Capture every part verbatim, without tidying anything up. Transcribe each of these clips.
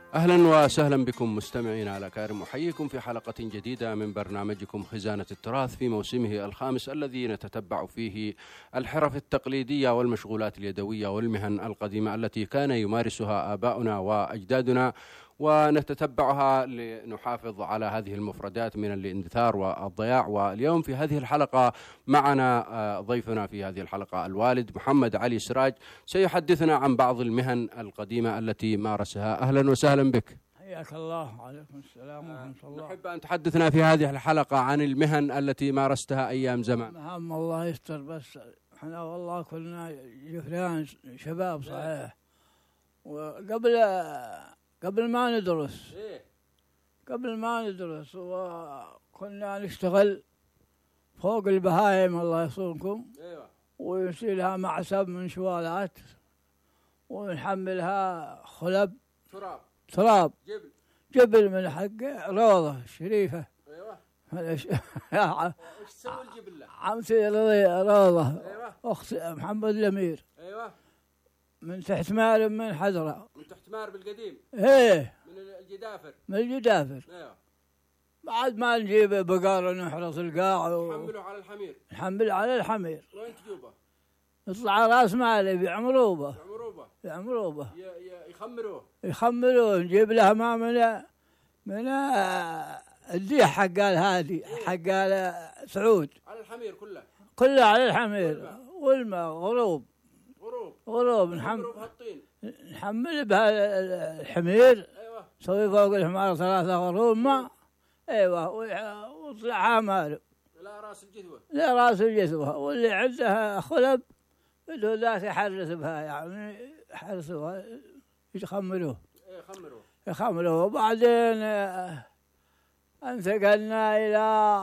أهلا وسهلا بكم مستمعينا على كارم، أحييكم في حلقة جديدة من برنامجكم خزانة التراث في موسمه الخامس الذي نتتبع فيه الحرف التقليدية والمشغولات اليدوية والمهن القديمة التي كان يمارسها آباؤنا وأجدادنا، ونتتبعها لنحافظ على هذه المفردات من الاندثار والضياع. واليوم في هذه الحلقة معنا ضيفنا في هذه الحلقة الوالد محمد علي سراج، سيحدثنا عن بعض المهن القديمة التي مارسها. أهلا وسهلا بك. حياك الله. وعليكم السلام ورحمة الله. نحب أن تحدثنا في هذه الحلقة عن المهن التي مارستها أيام زمان. نعم الله يستر، بس احنا والله كنا جفران شباب صحيح، وقبل قبل ما ندرس قبل ما ندرس وكنا نشتغل فوق البهايم الله يصونكم، ونشيلها معسب من شوالات ونحملها خلب تراب تراب جبل جبل من حق روضة شريفة. ايوه ايش وش تسوي الجبل؟ عمتي روضة. ايوه اخت محمد الامير. ايوه من تحت مارب من حضرة. من تحت مارب القديم. ايه من الجدافر. من الجدافر. ايوه بعد ما نجيب بقارة نحرس القاع و... نحمله على الحمير. نحمل على الحمير. وين تجوبه؟ يطلع راس مالي بعمروبة. بعمروبه. بعمروبة. ي... ي... يخمروه. يخملوه، نجيب له ما من من الديح حق هادي حق سعود. على الحمير كله. كله على الحمير. والماء غروب. غروب. غروب نحمل بهالطين. نحمل بها الحمير. ايوه. نسوي فوق الحمار ثلاثة غروب ماء. ايوه ويطلعها مارب. لا راس الجثوة. لا راس الجثوة، واللي عنده خلب بده ذاك يحرس بها، يعني يحرسوها يخملوه. ايه خمروه. يخملوه. وبعدين انتقلنا إلى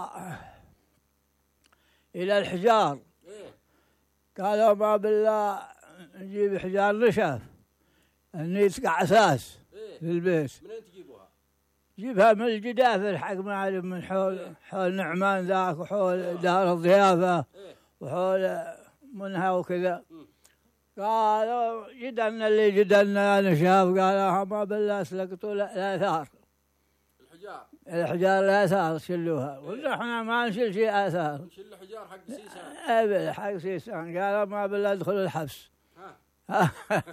إلى الحجار. ايه قالوا ما بالله نجيب حجار نشاف اني يسقع اساس ايه في البيت. منين تجيبوها؟ جيبها من الجدافر حق معلم، من حول إيه؟ حول نعمان ذاك، وحول إيه؟ دار الضيافة. إيه؟ وحول منها وكذا. م. قالوا جدلنا اللي جدلنا نشاف، قالوا ما بالله سلقتوا الآثار. الحجار. الحجار الآثار شلوها. إيه؟ ونحن ما نشيل شيء آثار. نشيل الحجار حق سيسان. ايه حق سيسان. قالوا ما بالله ادخلوا الحبس. ها.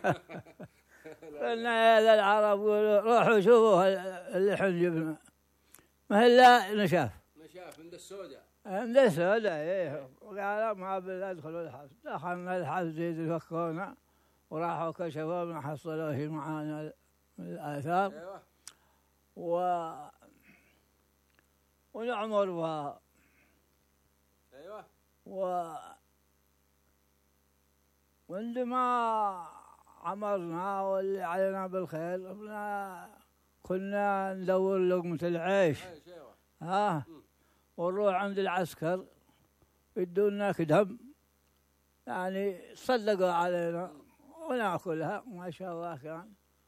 قلنا يا العرب قولوا روحوا شوفوا اللي حن جبنا، ما هي الا نشاف. نشاف عند السوداء. عند السوداء ايه. وقالوا ما بالله ادخلوا الحبس. دخلنا الحبس يفكونا، وراحوا كشفوا ما حصلوا شيء معانا من الاثار. ايوه. و ونعمر بها. ايوه. و وعندما عمرنا واللي علينا بالخير كنا ندور لقمة العيش. ها. ونروح عند العسكر يدونا كدهم، يعني صدقوا علينا وناكلها ما شاء الله كان.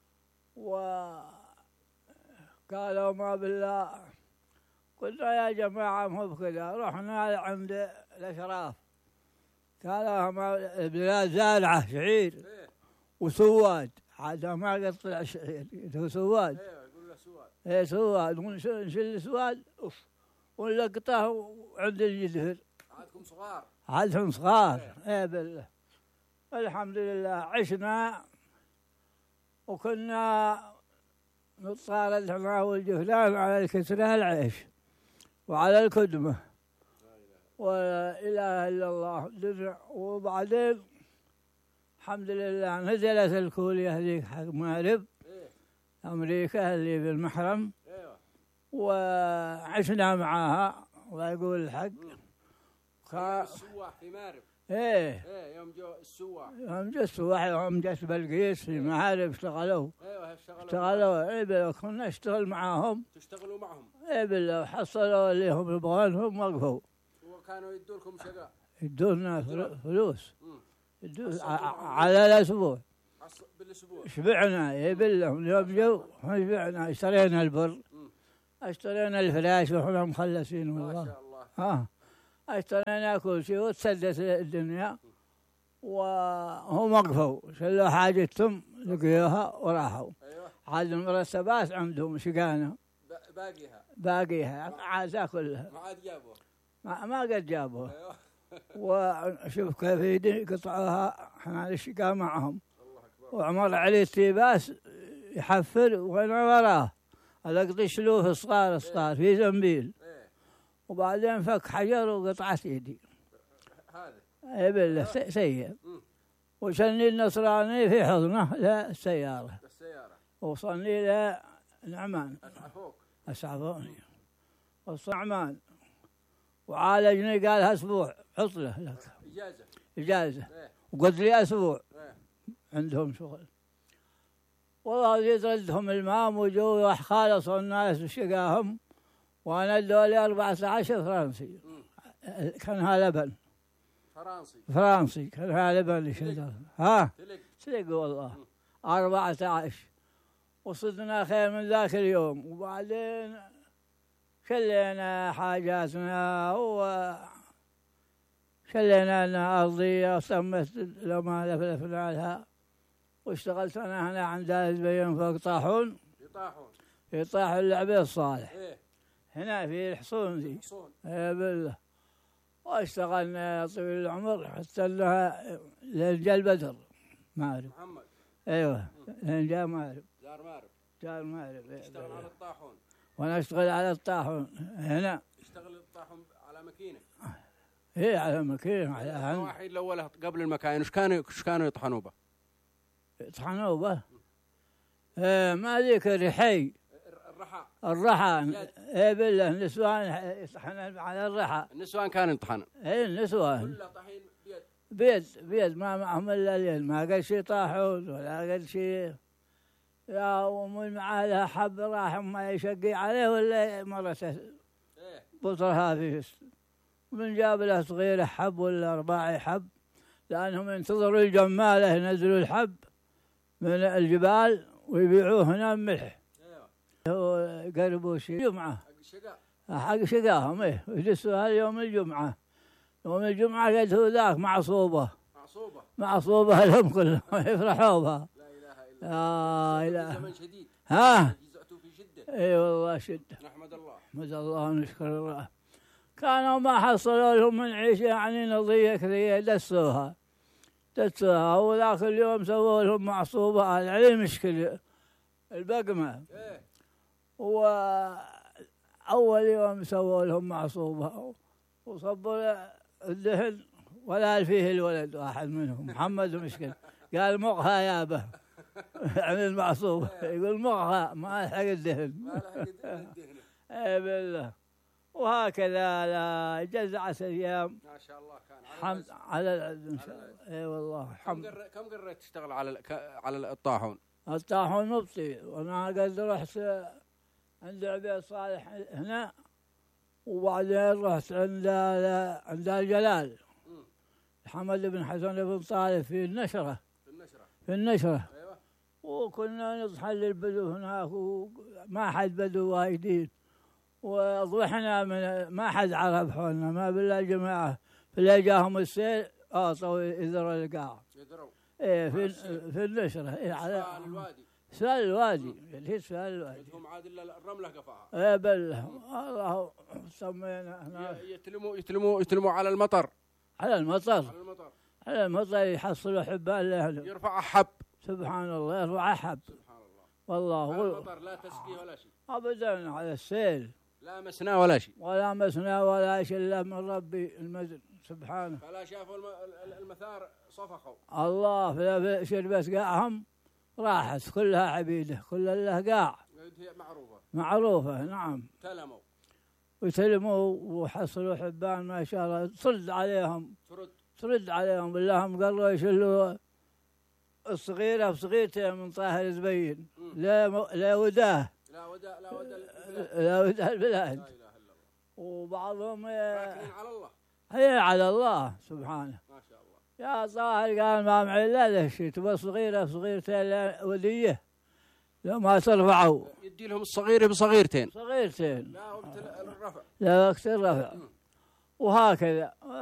وقالوا ما بالله، قلنا يا جماعة مو بكذا. رحنا عند الأشراف، قالوا ما البلاد زارعة شعير وسواد، عاد ما قد طلع شعير سواد. ايوه يقول له سواد. ايه سواد. ونشيل السواد اوف ونلقطه عند الجدهر. عادكم صغار. عادهم صغار. ايه, ايه بالله. الحمد لله عشنا، وكنا نتصارد احنا والجهلان على الكسرة العيش وعلى الكدمة، ولا إله إلا الله. وبعدين الحمد لله نزلت الكولية هذيك حق مارب. إيه؟ أمريكا اللي بالمحرم. ايوه. وعشنا معاها الله يقول الحق. خا... السواح في مارب. ايه ايه يوم جو السواح. يوم جو السواح يوم جت بلقيس في مارب اشتغلوا. ايوه اشتغلوا. اشتغلوا ايه بالله. كنا نشتغل معاهم. تشتغلوا معهم. ايه بالله. وحصلوا اللي هم يبغونهم وقفوا. وكانوا يدوا لكم شقاء. يدونا فلوس. يدونا على الاسبوع. بالاسبوع. شبعنا ايه بالله. يوم جو شبعنا. اشترينا البر. اشترينا الفراش وحنا مخلصين والله. ما شاء الله. ها. اشترينا كل شيء وتسدت الدنيا، وهم وقفوا شلوا حاجتهم لقيوها وراحوا. عاد المرتبات عندهم شقانة باقيها باقيها عاد كلها ما عاد جابوها ما, ما قد جابوها. أيوه. وشوف كيف يدي قطعوها احنا الشقا معهم. الله أكبر. وعمر علي التيباس يحفر وانا وراه الاقطي شلوف صغار صغار في زنبيل. إيه. وبعدين فك حجر وقطعت يدي هذا اي بالله سيء. وشني النصراني في حضنه للسيارة السيارة وصلني له نعمان أسعفوك اسعفوني والصعمان وعالجني قالها اسبوع عطله لك إجازة اجازه. إيه. وقلت لي اسبوع إيه. عندهم شغل. والله يردهم المام وجو خالصوا الناس وشقاهم. وانا ادولي أربعة عشر فرنسي كانها لبن فرنسي فرنسي كانها لبن شدر ها تلك تلق والله أربعة عشر. وصدنا خير من ذاك اليوم. وبعدين شلينا حاجاتنا وشلينا لنا أرضية وسمت لما لفلفنا لها. واشتغلت أنا هنا عند الزبين فوق طاحون يطاحون يطاحون العبيد الصالح إيه. هنا في الحصون ذي حصون اي بالله. واشتغلنا طويل العمر حتى انها لين جاء البدر مارب. محمد ايوه لين جاء مارب زار مارب جاء مارب. اشتغل على الطاحون. وانا اشتغل على الطاحون هنا. اشتغل الطاحون على ماكينه. ايه على مكين على هن واحد الاول قبل المكاين وش كانوا وش كانوا يطحنوا به؟ يطحنوا به ايه ما ذيك الرحي الرحى الرحى. ايه بالله النسوان يطحن على الرحى. النسوان كانوا يطحنوا ايه النسوان كله طحين بيد بيد بيد ما معهم الا اليد. ما قال شي طاحون ولا قال شي. يا ومن معاه لها حب راح ما يشقي عليه ولا مرته ايه بطرها في من جاب له صغيره حب ولا رباعي حب. لانهم ينتظروا الجماله ينزلوا الحب من الجبال ويبيعوه هنا ملح. ايوه هو قربوا شي جمعه الشقاء حق شقاهم ايه ويجلسوا يوم الجمعه. يوم الجمعه قد هو ذاك معصوبه معصوبه معصوبه لهم كلهم يفرحوا بها. لا اله الا لا الله. اله زمن شديد ها جزعتوا في شده. اي والله شده. نحمد الله نحمد الله ونشكر الله. كانوا ما حصلوا لهم من عيشه يعني نظيه كثيره دسوها دسوها. وذاك اليوم سووا لهم معصوبه على مشكله البقمه. ايه وأول يوم سووا لهم معصوبة وصبوا الدهن ولا فيه الولد واحد منهم محمد مشكل قال مقها يابه عن المعصوبة. يقول مقها ما لحق الدهن ما لحق الدهن. اي بالله. وهكذا لا جزعت ايام ما شاء الله كان حمد على العز ان شاء الله. اي والله كم حمد. قر... كم قريت تشتغل على ال... على الطاحون؟ الطاحون مبطي. وانا قد رحت عند عبيد صالح هنا. وبعدين رحت عند عند الجلال محمد بن حسن بن طالب في النشرة في النشرة في النشرة. ايوه وكنا نطحن للبدو هناك وما حد بدو وايدين. وضحنا من ما حد عرف حولنا ما بالله جماعة. فلا جاهم السيل اعطوا يذروا القاع. يدروا ايه في في النشرة. ايه على الوادي سال الوادي اللي سال الوادي. هم عاد الا الرمله قفاها. ايه بالله الله سمينا هناك يتلموا يتلموا يتلموا على المطر. على المطر على المطر على المطر يحصلوا حبال له. يرفع حب. سبحان الله يرفع حب. سبحان الله. والله على المطر لا تسقي ولا شيء. ابدا على السيل لا مسنا ولا شيء. ولا مسنا ولا شيء الا من ربي المجد سبحانه. فلا شافوا المثار صفقوا. الله في شربت قاعهم راحت كلها عبيده كل له قاع. هي معروفه. معروفه نعم. تلموا. وتلموا وحصلوا حبان ما شاء الله. ترد عليهم. ترد. ترد عليهم بالله هم قالوا يشلوا الصغيره بصغيرتين من طاهر زبين. لا م... لا وداه. لا وداء لا وداء لا وداه البلاد. لا اله الا الله. وبعضهم راكنين على الله. هي على الله سبحانه. ما شاء الله. يا طاهر قال ما معي الا له شيء تبغى صغيره صغيرتين وديه لو ما ترفعوا. يدي لهم الصغير بصغيرتين. صغيرتين لا وقت الرفع. لا وقت الرفع. وهكذا